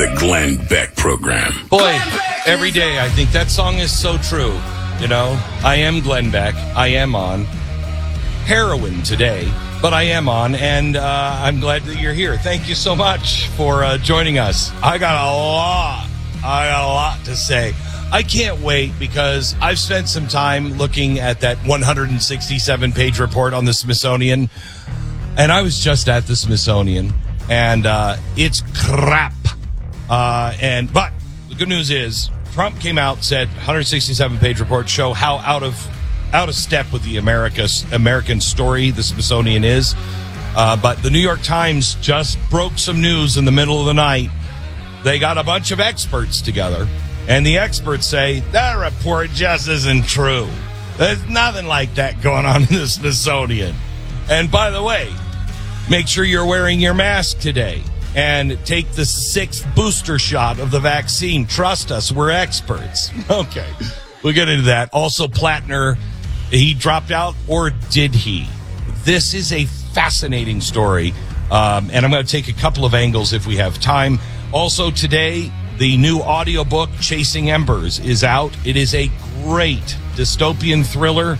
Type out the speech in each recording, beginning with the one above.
The Glenn Beck Program. Boy, every day I think that song is so true. You know, I am Glenn Beck. I am on heroin today, but I am on, and I'm glad that you're here. Thank you so much for joining us. I got a lot to say. I can't wait because I've spent some time looking at that 167-page report on the Smithsonian, and I was just at the Smithsonian, and it's crap. But the good news is Trump came out, said 167-page report show how out of step with the American story the Smithsonian is. But the New York Times just broke some news in the middle of the night. They got a bunch of experts together, and the experts say that report just isn't true. There's nothing like that going on in the Smithsonian. And by the way, make sure you're wearing your mask today and take the 6th booster shot of the vaccine. Trust us, we're experts. Okay, we'll get into that. Also, Plattner, he dropped out, or did he? This is a fascinating story, and I'm going to take a couple of angles if we have time. Also today, the new audiobook, Chasing Embers, is out. It is a great dystopian thriller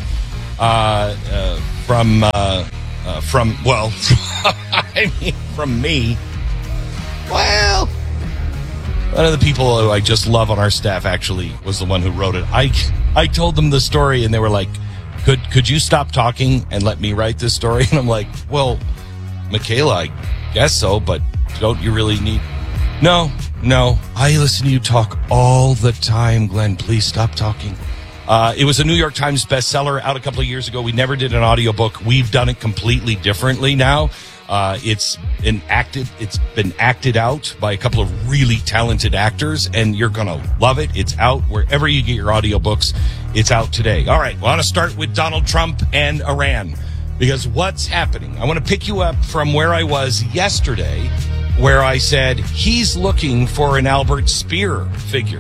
from me. Well, one of the people who I just love on our staff actually was the one who wrote it. I told them the story, and they were like, could you stop talking and let me write this story? And I'm like, well, Michaela, I guess so, but don't you really need... No, I listen to you talk all the time, Glenn. Please stop talking. It was a New York Times bestseller out a couple of years ago. We never did an audiobook. We've done it completely differently now. It's been acted out by a couple of really talented actors, and you're going to love it. It's out wherever you get your audiobooks. It's out today. All right, I want to start with Donald Trump and Iran, because what's happening? I want to pick you up from where I was yesterday, where I said he's looking for an Albert Speer figure.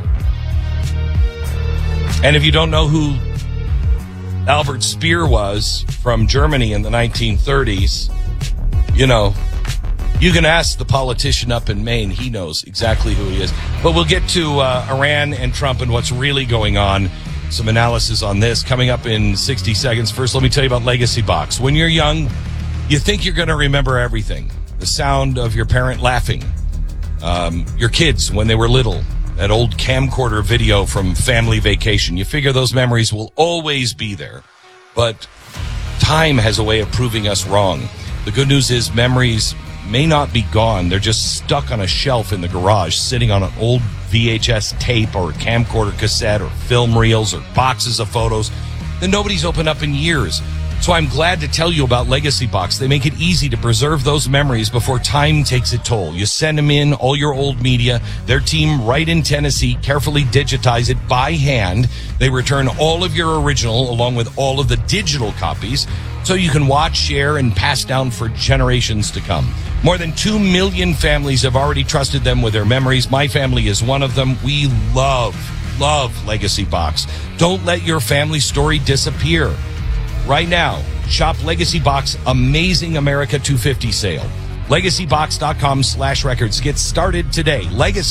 And if you don't know who Albert Speer was from Germany in the 1930s, you know, you can ask the politician up in Maine. He knows exactly who he is. But we'll get to Iran and Trump and what's really going on. Some analysis on this coming up in 60 seconds. First, let me tell you about Legacy Box. When you're young, you think you're going to remember everything. The sound of your parent laughing. Your kids when they were little. That old camcorder video from family vacation. You figure those memories will always be there. But time has a way of proving us wrong. The good news is memories may not be gone. They're just stuck on a shelf in the garage, sitting on an old VHS tape or camcorder cassette or film reels or boxes of photos that nobody's opened up in years. So I'm glad to tell you about Legacy Box. They make it easy to preserve those memories before time takes a toll. You send them in, all your old media. Their team right in Tennessee carefully digitize it by hand. They return all of your original along with all of the digital copies so you can watch, share, and pass down for generations to come. More than 2 million families have already trusted them with their memories. My family is one of them. We love Legacy Box. Don't let your family story disappear. Right now, shop Legacy Box Amazing America 250 sale. LegacyBox.com/records. Get started today.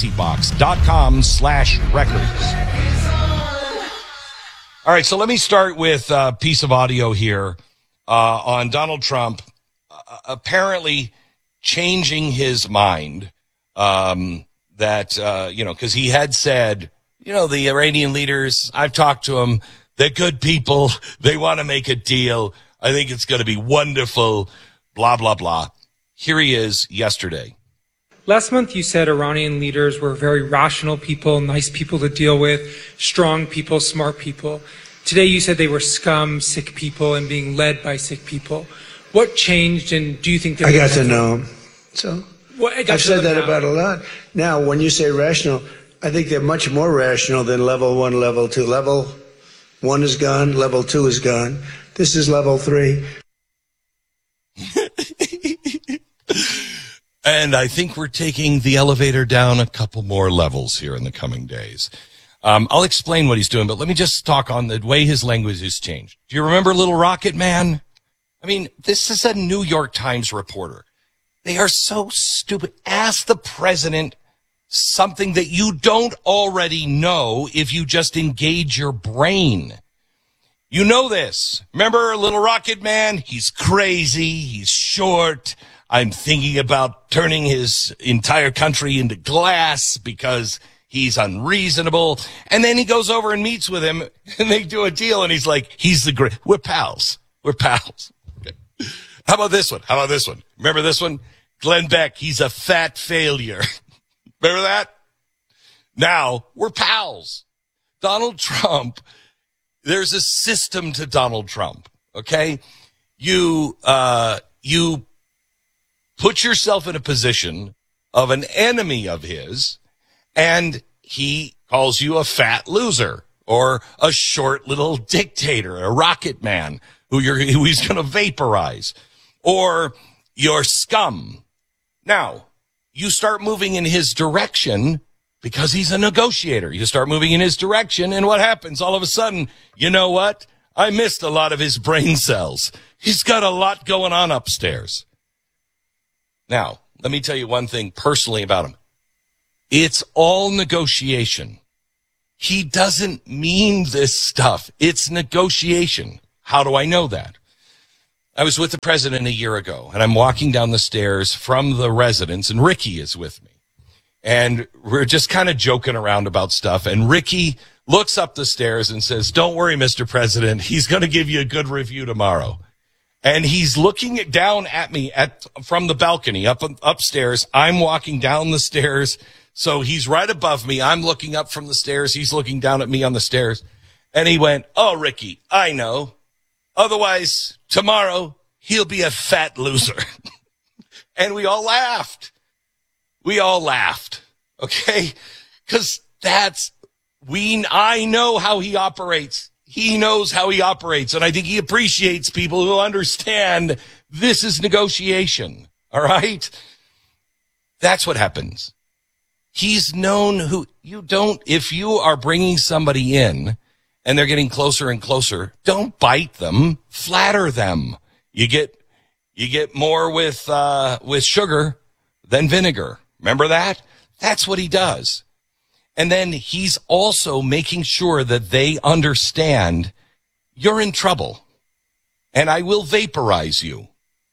LegacyBox.com/records. All right, so let me start with a piece of audio here on Donald Trump apparently changing his mind because he had said, the Iranian leaders, I've talked to them. They're good people. They want to make a deal. I think it's going to be wonderful, blah, blah, blah. Here he is yesterday. Last month, you said Iranian leaders were very rational people, nice people to deal with, strong people, smart people. Today, you said they were scum, sick people, and being led by sick people. What changed, and do you think they're... I got to know them. So I've said that about a lot. Now, when you say rational, I think they're much more rational than level 1, level 2. Level 1 is gone. Level 2 is gone. This is level 3. And I think we're taking the elevator down a couple more levels here in the coming days. I'll explain what he's doing, but let me just talk on the way his language has changed. Do you remember Little Rocket Man? I mean, this is a New York Times reporter. They are so stupid. Ask the president something that you don't already know if you just engage your brain. You know this. Remember Little Rocket Man? He's crazy. He's short. I'm thinking about turning his entire country into glass because he's unreasonable. And then he goes over and meets with him, and they do a deal, and he's like, he's the great. We're pals. We're pals. Okay. How about this one? How about this one? Remember this one? Glenn Beck, he's a fat failure. Remember that? Now, we're pals. Donald Trump, there's a system to Donald Trump, okay? You put yourself in a position of an enemy of his, and he calls you a fat loser or a short little dictator, a rocket man who he's going to vaporize, or you're scum. Now, you start moving in his direction because he's a negotiator. You start moving in his direction, and what happens? All of a sudden, you know what? I missed a lot of his brain cells. He's got a lot going on upstairs. Now, let me tell you one thing personally about him. It's all negotiation. He doesn't mean this stuff. It's negotiation. How do I know that? I was with the president a year ago, and I'm walking down the stairs from the residence, and Ricky is with me. And we're just kind of joking around about stuff, and Ricky looks up the stairs and says, "Don't worry, Mr. President, he's going to give you a good review tomorrow." And he's looking down at me from the balcony upstairs. I'm walking down the stairs, so he's right above me. I'm looking up from the stairs. He's looking down at me on the stairs. And he went, "Oh, Ricky, I know. Otherwise, tomorrow, he'll be a fat loser." And we all laughed. We all laughed, okay? Because I know how he operates. He knows how he operates, and I think he appreciates people who understand this is negotiation, all right? That's what happens. He's known if you are bringing somebody in and they're getting closer and closer, don't bite them, flatter them. You get more with sugar than vinegar. Remember that? That's what he does. And then he's also making sure that they understand you're in trouble and I will vaporize you.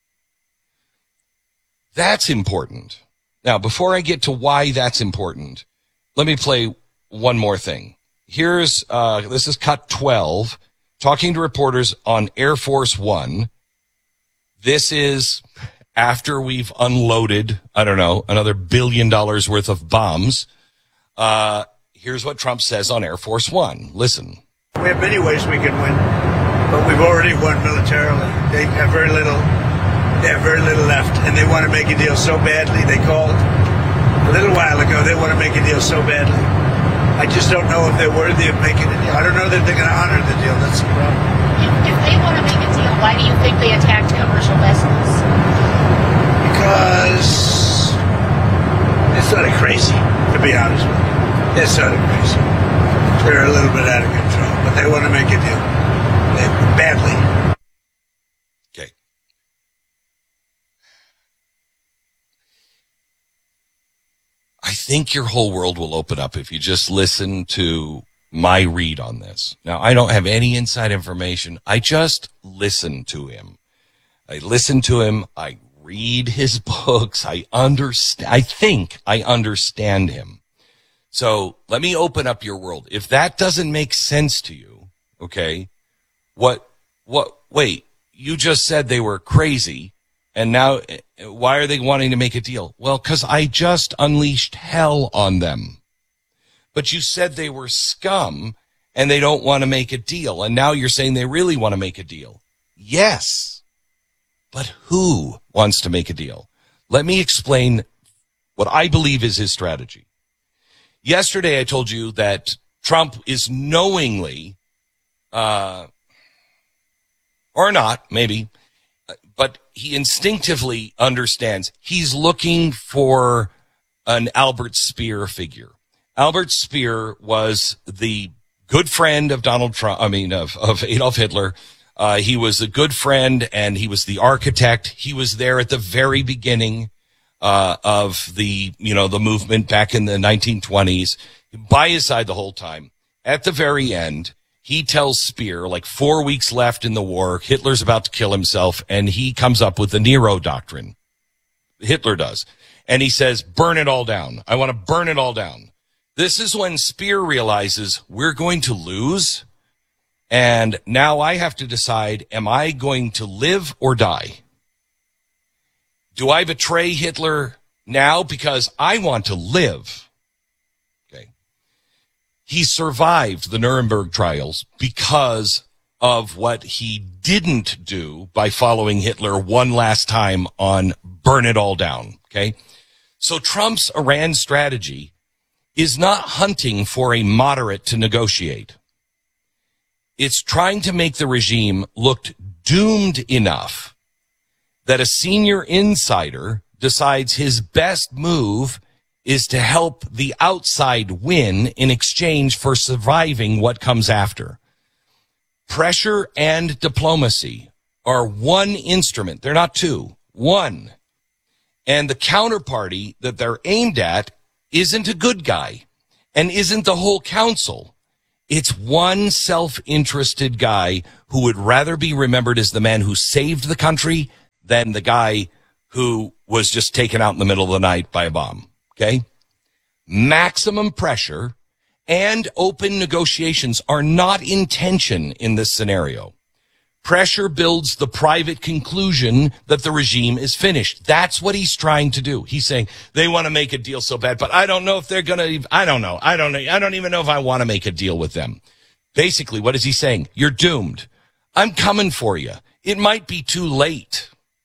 That's important. Now, before I get to why that's important, let me play one more thing. This is cut 12, talking to reporters on Air Force One. This is after we've unloaded, another $1 billion worth of bombs. Here's what Trump says on Air Force One. Listen. We have many ways we can win, but we've already won militarily. They have very little left, and they want to make a deal so badly. They called a little while ago. They want to make a deal so badly. I just don't know if they're worthy of making a deal. I don't know that they're going to honor the deal. That's the problem. If they want to make a deal, why do you think they attacked commercial vessels? Because they're sort of crazy, to be honest with you. They're sort of crazy. They're a little bit out of control, but they want to make a deal. Badly. Okay. I think your whole world will open up if you just listen to my read on this. Now, I don't have any inside information. I just listen to him. I listen to him. I read his books. I think I understand him. So let me open up your world. If that doesn't make sense to you, okay, wait, you just said they were crazy, and now why are they wanting to make a deal? Well, because I just unleashed hell on them. But you said they were scum, and they don't want to make a deal, and now you're saying they really want to make a deal. Yes, but who wants to make a deal? Let me explain what I believe is his strategy. Yesterday, I told you that Trump is knowingly, or not, maybe, but he instinctively understands he's looking for an Albert Speer figure. Albert Speer was the good friend of Donald Trump, of Adolf Hitler. He was a good friend, and he was the architect. He was there at the very beginning. of the movement back in the 1920s, by his side the whole time. At the very end, he tells Speer, like 4 weeks left in the war, Hitler's about to kill himself, and he comes up with the Nero Doctrine. Hitler does. And he says, burn it all down. I want to burn it all down. This is when Speer realizes we're going to lose, and now I have to decide, am I going to live or die? Do I betray Hitler now because I want to live? Okay. He survived the Nuremberg trials because of what he didn't do by following Hitler one last time on burn it all down. Okay. So Trump's Iran strategy is not hunting for a moderate to negotiate. It's trying to make the regime look doomed enough that a senior insider decides his best move is to help the outside win in exchange for surviving what comes after. Pressure and diplomacy are one instrument. They're not two. One. And the counterparty that they're aimed at isn't a good guy and isn't the whole council. It's one self-interested guy who would rather be remembered as the man who saved the country than the guy who was just taken out in the middle of the night by a bomb. Okay? Maximum pressure and open negotiations are not in tension in this scenario. Pressure builds the private conclusion that the regime is finished. That's what he's trying to do. He's saying they want to make a deal so bad, but I don't know if they're going to, I don't know. I don't even know if I want to make a deal with them. Basically, what is he saying? You're doomed. I'm coming for you. It might be too late.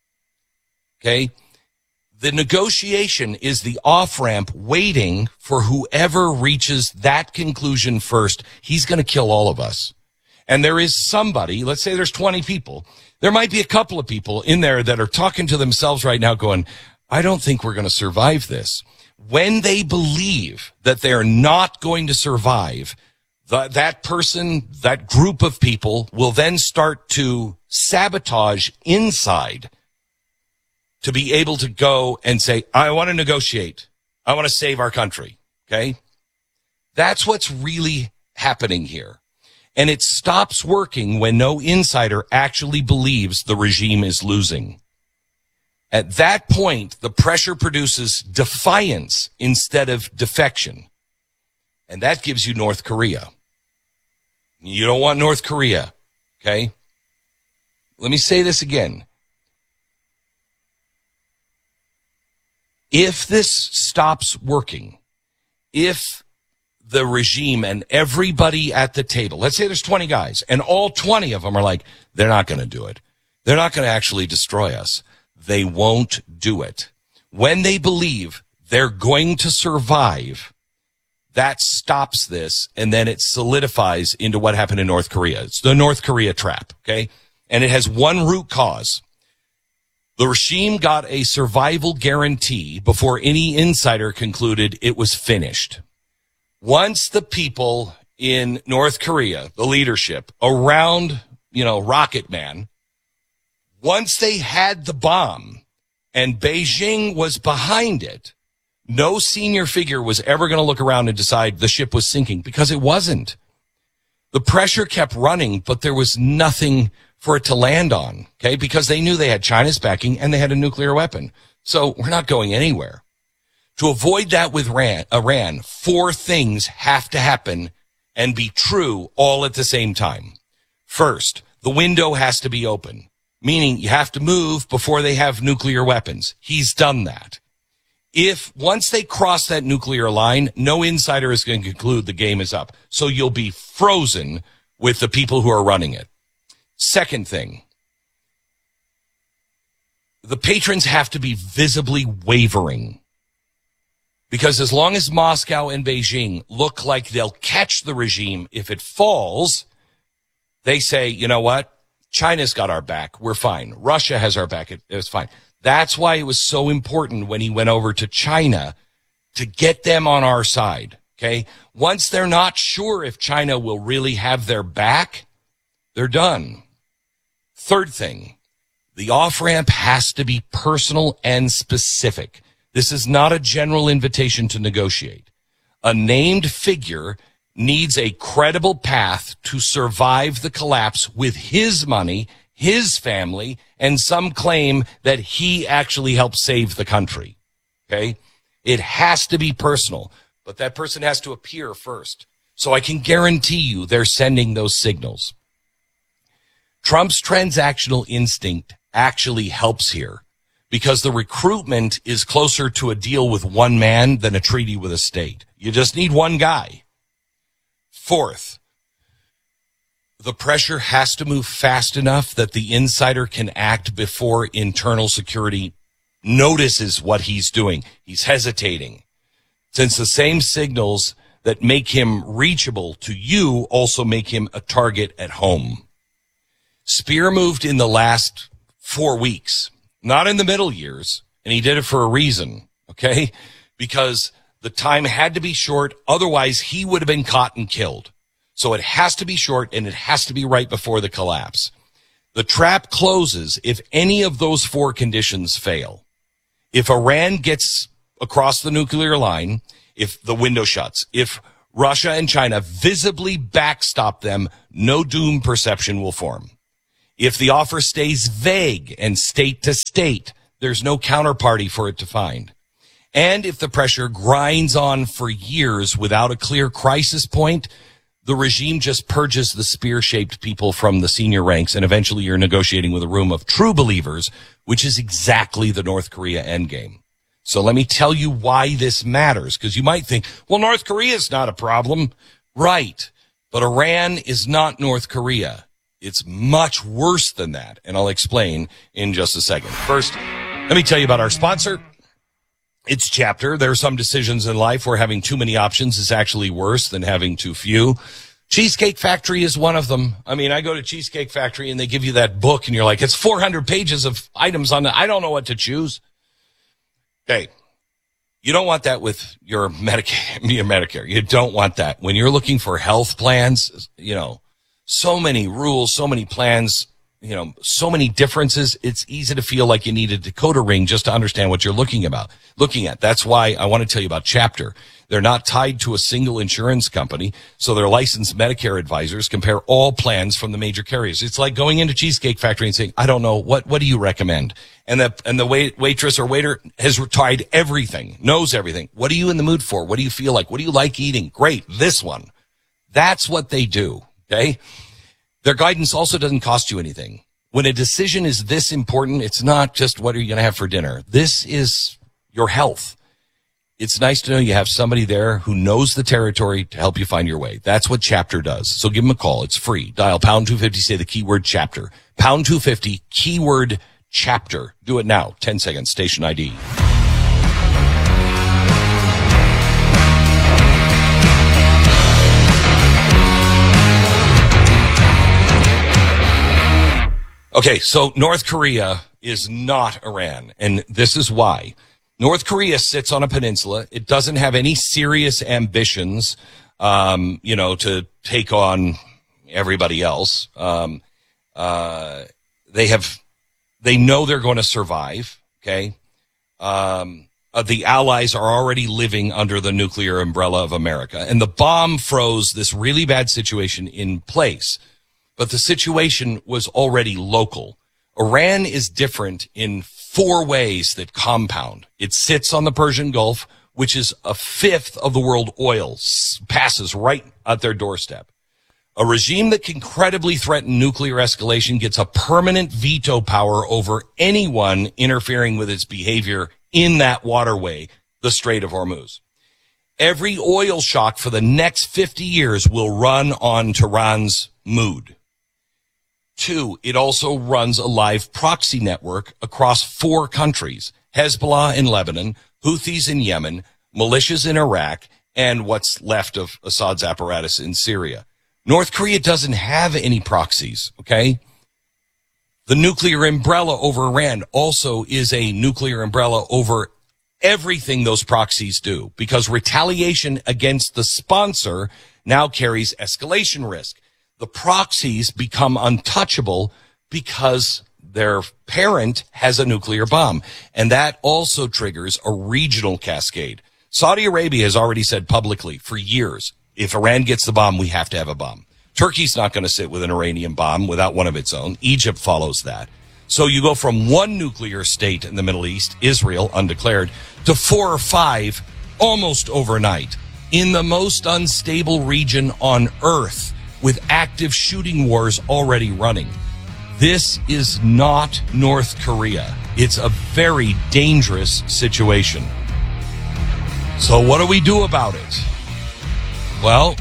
Okay? The negotiation is the off-ramp waiting for whoever reaches that conclusion first. He's going to kill all of us. And there is somebody, let's say there's 20 people. There might be a couple of people in there that are talking to themselves right now going, I don't think we're going to survive this. When they believe that they're not going to survive, that person, that group of people will then start to sabotage inside to be able to go and say, I want to negotiate. I want to save our country. Okay? That's what's really happening here. And it stops working when no insider actually believes the regime is losing. At that point, the pressure produces defiance instead of defection. And that gives you North Korea. You don't want North Korea. Okay? Let me say this again. If this stops working, if the regime and everybody at the table, let's say there's 20 guys, and all 20 of them are like, they're not going to do it. They're not going to actually destroy us. They won't do it. When they believe they're going to survive, that stops this, and then it solidifies into what happened in North Korea. It's the North Korea trap, okay? And it has one root cause. The regime got a survival guarantee before any insider concluded it was finished. Once the people in North Korea, the leadership around, Rocket Man, once they had the bomb and Beijing was behind it, no senior figure was ever going to look around and decide the ship was sinking, because it wasn't. The pressure kept running, but there was nothing for it to land on, okay? Because they knew they had China's backing and they had a nuclear weapon. So we're not going anywhere. To avoid that with Iran, 4 things have to happen and be true all at the same time. First, the window has to be open, meaning you have to move before they have nuclear weapons. He's done that. If once they cross that nuclear line, no insider is going to conclude the game is up. So you'll be frozen with the people who are running it. Second thing, the patrons have to be visibly wavering. Because as long as Moscow and Beijing look like they'll catch the regime if it falls, they say, you know what? China's got our back. We're fine. Russia has our back. It's fine. That's why it was so important when he went over to China to get them on our side. Okay. Once they're not sure if China will really have their back, they're done. Third thing, the off-ramp has to be personal and specific. This is not a general invitation to negotiate. A named figure needs a credible path to survive the collapse with his money, his family, and some claim that he actually helped save the country. Okay? It has to be personal, but that person has to appear first. So I can guarantee you they're sending those signals. Trump's transactional instinct actually helps here because the recruitment is closer to a deal with one man than a treaty with a state. You just need one guy. Fourth, the pressure has to move fast enough that the insider can act before internal security notices what he's doing. He's hesitating. Since the same signals that make him reachable to you also make him a target at home. Speer moved in the last 4 weeks, not in the middle years, and he did it for a reason, okay? Because the time had to be short, otherwise he would have been caught and killed. So it has to be short, and it has to be right before the collapse. The trap closes if any of those 4 conditions fail. If Iran gets across the nuclear line, if the window shuts, if Russia and China visibly backstop them, no doom perception will form. If the offer stays vague and state to state, there's no counterparty for it to find. And if the pressure grinds on for years without a clear crisis point, the regime just purges the spear-shaped people from the senior ranks, and eventually you're negotiating with a room of true believers, which is exactly the North Korea endgame. So let me tell you why this matters, because you might think, well, North Korea is not a problem. Right. But Iran is not North Korea. It's much worse than that, and I'll explain in just a second. First, let me tell you about our sponsor. It's Chapter. There are some decisions in life where having too many options is actually worse than having too few. Cheesecake Factory is one of them. I mean, I go to Cheesecake Factory and they give you that book and you're like, it's 400 pages of items on it. I don't know what to choose. Okay. You don't want that with your Medicare. You don't want that. When you're looking for health plans, so many rules, so many plans, so many differences. It's easy to feel like you need a decoder ring just to understand what you're looking at. That's why I want to tell you about Chapter. They're not tied to a single insurance company, so their licensed Medicare advisors compare all plans from the major carriers. It's like going into Cheesecake Factory and saying, I don't know, what do you recommend? And the waitress or waiter has tried everything, knows everything. What are you in the mood for? What do you feel like? What do you like eating? Great, this one. That's what they do, okay? Their guidance also doesn't cost you anything. When a decision is this important, it's not just what are you going to have for dinner. This is your health. It's nice to know you have somebody there who knows the territory to help you find your way. That's what Chapter does. So give them a call. It's free. Dial pound 250, say the keyword Chapter. Pound 250, keyword Chapter. Do it now. 10 seconds. Station ID. Okay, so North Korea is not Iran, and this is why. North Korea sits on a peninsula. It doesn't have any serious ambitions, to take on everybody else. They know they're going to survive. Okay. The allies are already living under the nuclear umbrella of America, and the bomb froze this really bad situation in place. But the situation was already local. Iran is different in 4 ways that compound. It sits on the Persian Gulf, which is a fifth of the world oil, passes right at their doorstep. A regime that can credibly threaten nuclear escalation gets a permanent veto power over anyone interfering with its behavior in that waterway, the Strait of Hormuz. Every oil shock for the next 50 years will run on Tehran's mood. 2, it also runs a live proxy network across 4 countries: Hezbollah in Lebanon, Houthis in Yemen, militias in Iraq, and what's left of Assad's apparatus in Syria. North Korea doesn't have any proxies, okay? The nuclear umbrella over Iran also is a nuclear umbrella over everything those proxies do, because retaliation against the sponsor now carries escalation risk. The proxies become untouchable because their parent has a nuclear bomb. And that also triggers a regional cascade. Saudi Arabia has already said publicly for years, if Iran gets the bomb, we have to have a bomb. Turkey's not going to sit with an Iranian bomb without one of its own. Egypt follows that. So you go from one nuclear state in the Middle East, Israel, undeclared, to 4 or 5 almost overnight in the most unstable region on earth with active shooting wars already running. This is not North Korea. It's a very dangerous situation. So what do we do about it? Well,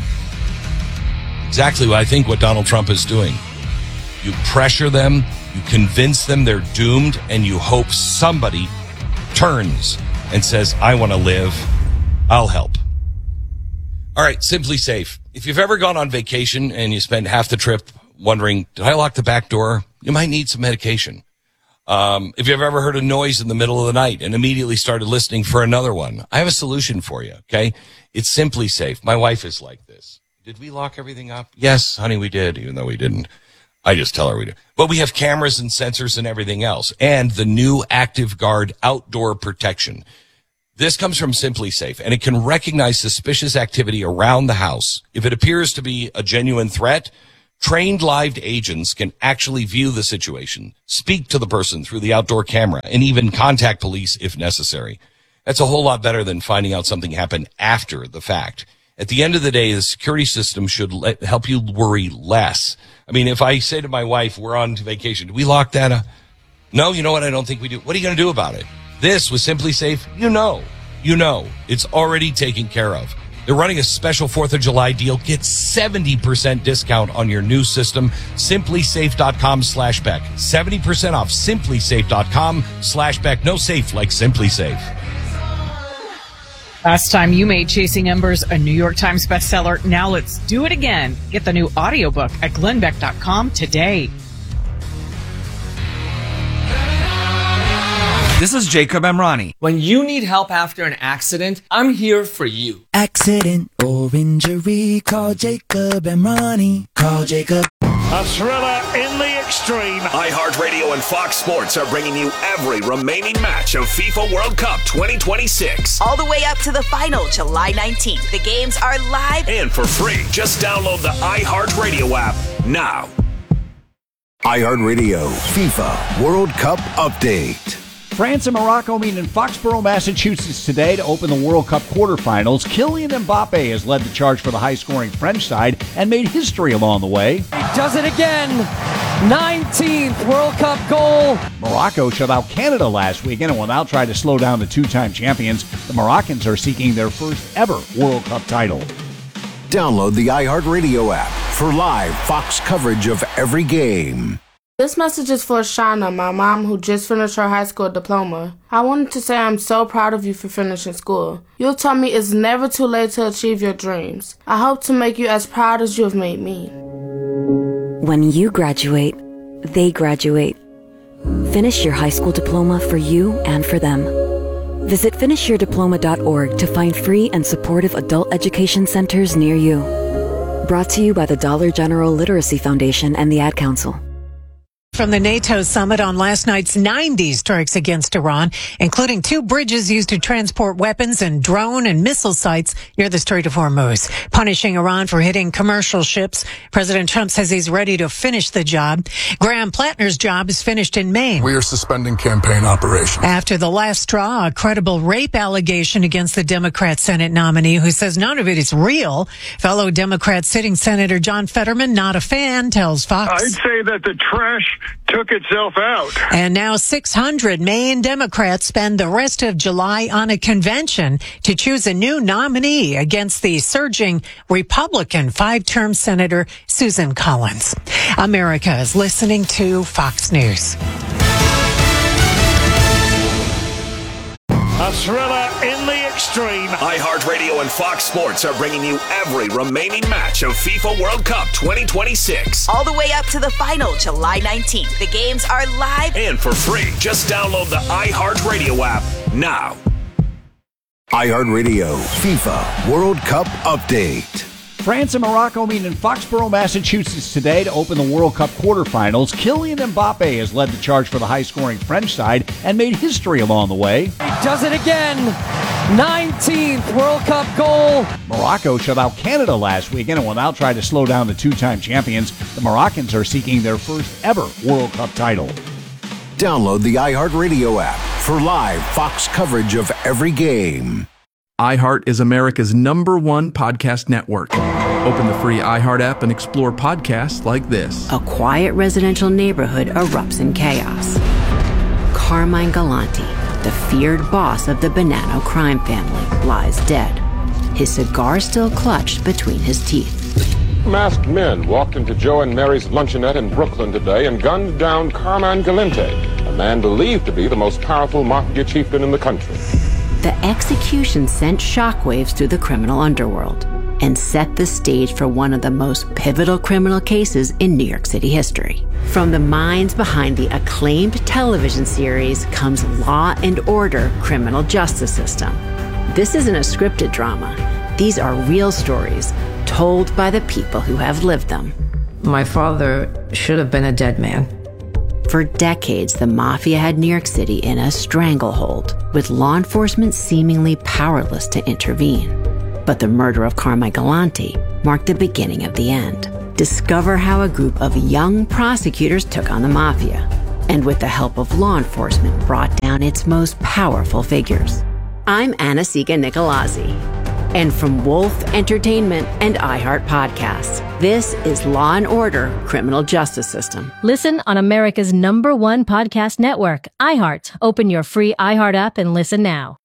exactly what I think what Donald Trump is doing. You pressure them, you convince them they're doomed, and you hope somebody turns and says, I want to live, I'll help. All right, Simply Safe. If you've ever gone on vacation and you spend half the trip wondering, did I lock the back door? You might need some medication. If you've ever heard a noise in the middle of the night and immediately started listening for another one, I have a solution for you, okay? It's Simply Safe. My wife is like this. Did we lock everything up? Yes, honey, we did, even though we didn't. I just tell her we do. But we have cameras and sensors and everything else. And the new Active Guard outdoor protection. This comes from Simply Safe, and it can recognize suspicious activity around the house. If it appears to be a genuine threat, trained live agents can actually view the situation, speak to the person through the outdoor camera, and even contact police if necessary. That's a whole lot better than finding out something happened after the fact. At the end of the day, the security system should help you worry less. I mean, if I say to my wife, we're on vacation, do we lock that up? No, you know what? I don't think we do. What are you going to do about it? This with Simply Safe, you know, it's already taken care of. They're running a special 4th of July deal. Get 70% discount on your new system. SimplySafe.com/Beck. 70% off. SimplySafe.com/Beck. No safe like Simply Safe. Last time you made Chasing Embers a New York Times bestseller. Now let's do it again. Get the new audiobook at glennbeck.com today. This is Jacob Emrani. When you need help after an accident, I'm here for you. Accident or injury, call Jacob Emrani. Call Jacob. A thriller in the extreme. iHeartRadio and Fox Sports are bringing you every remaining match of FIFA World Cup 2026. All the way up to the final, July 19th. The games are live and for free. Just download the iHeartRadio app now. iHeartRadio FIFA World Cup Update. France and Morocco meet in Foxborough, Massachusetts today to open the World Cup quarterfinals. Kylian Mbappe has led the charge for the high-scoring French side and made history along the way. He does it again. 19th World Cup goal. Morocco shut out Canada last weekend and will now try to slow down the two-time champions. The Moroccans are seeking their first ever World Cup title. Download the iHeartRadio app for live Fox coverage of every game. This message is for Shauna, my mom, who just finished her high school diploma. I wanted to say I'm so proud of you for finishing school. You taught me it's never too late to achieve your dreams. I hope to make you as proud as you have made me. When you graduate, they graduate. Finish your high school diploma for you and for them. Visit finishyourdiploma.org to find free and supportive adult education centers near you. Brought to you by the Dollar General Literacy Foundation and the Ad Council. From the NATO summit on last night's 90 strikes against Iran, including 2 bridges used to transport weapons and drone and missile sites near the Strait of Hormuz, punishing Iran for hitting commercial ships. President Trump says he's ready to finish the job. Graham Plattner's job is finished in Maine. We are suspending campaign operations. After the last straw, a credible rape allegation against the Democrat Senate nominee who says none of it is real. Fellow Democrat sitting Senator John Fetterman, not a fan, tells Fox. I'd say that the trash took itself out. And now 600 Maine Democrats spend the rest of July on a convention to choose a new nominee against the surging Republican 5-term Senator Susan Collins. America is listening to Fox News. A thriller in the extreme. iHeartRadio and Fox Sports are bringing you every remaining match of FIFA World Cup 2026. all the way up to the final, July 19th. The games are live and for free. Just download the iHeartRadio app now. iHeartRadio FIFA World Cup Update. France and Morocco meet in Foxborough, Massachusetts today to open the World Cup quarterfinals. Kylian Mbappe has led the charge for the high-scoring French side and made history along the way. He does it again. 19th World Cup goal. Morocco shut out Canada last weekend and will now try to slow down the two-time champions. The Moroccans are seeking their first ever World Cup title. Download the iHeartRadio app for live Fox coverage of every game. iHeart is America's #1 podcast network. Open the free iHeart app and explore podcasts like this. A quiet residential neighborhood erupts in chaos. Carmine Galante, the feared boss of the Bonanno crime family, lies dead, his cigar still clutched between his teeth. Masked men walked into Joe and Mary's luncheonette in Brooklyn today and gunned down Carmine Galante, a man believed to be the most powerful mafia chieftain in the country. The execution sent shockwaves through the criminal underworld and set the stage for one of the most pivotal criminal cases in New York City history. From the minds behind the acclaimed television series comes Law and Order: Criminal Justice System. This isn't a scripted drama. These are real stories told by the people who have lived them. My father should have been a dead man. For decades, the mafia had New York City in a stranglehold, with law enforcement seemingly powerless to intervene. But the murder of Carmine Galante marked the beginning of the end. Discover how a group of young prosecutors took on the mafia, and with the help of law enforcement, brought down its most powerful figures. I'm Anna-Sigga Nicolazzi. And from Wolf Entertainment and iHeart Podcasts, this is Law & Order: Criminal Justice System. Listen on America's #1 podcast network, iHeart. Open your free iHeart app and listen now.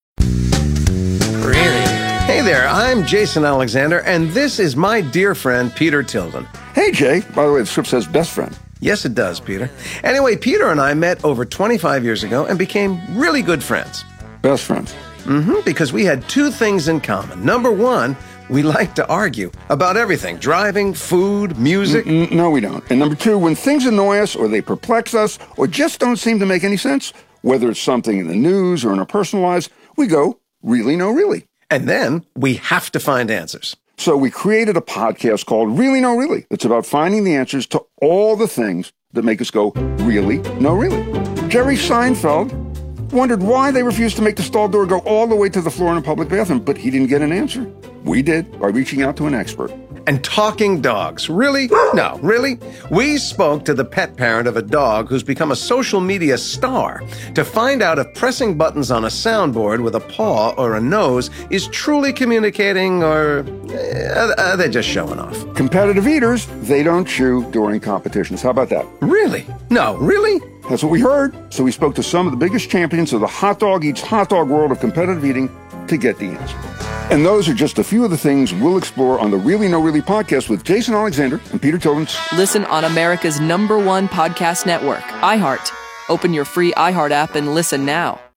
Really? Hey there, I'm Jason Alexander, and this is my dear friend, Peter Tilden. Hey, Jay. By the way, the script says best friend. Yes, it does, Peter. Anyway, Peter and I met over 25 years ago and became really good friends. Best friends. Because we had two things in common. Number one, we like to argue about everything. Driving, food, music. No, we don't. And number two, when things annoy us or they perplex us or just don't seem to make any sense, whether it's something in the news or in our personal lives, we go, really, no, really. And then we have to find answers. So we created a podcast called Really, No, Really. It's about finding the answers to all the things that make us go, really, no, really. Jerry Seinfeld wondered why they refused to make the stall door go all the way to the floor in a public bathroom, but he didn't get an answer. We did, by reaching out to an expert. And talking dogs. Really? No, really? We spoke to the pet parent of a dog who's become a social media star to find out if pressing buttons on a soundboard with a paw or a nose is truly communicating, or are they just showing off? Competitive eaters, they don't chew during competitions. How about that? Really? No, really? That's what we heard. So we spoke to some of the biggest champions of the hot dog eats hot dog world of competitive eating to get the answer. And those are just a few of the things we'll explore on the Really No Really podcast with Jason Alexander and Peter Tilden. Listen on America's #1 podcast network, iHeart. Open your free iHeart app and listen now.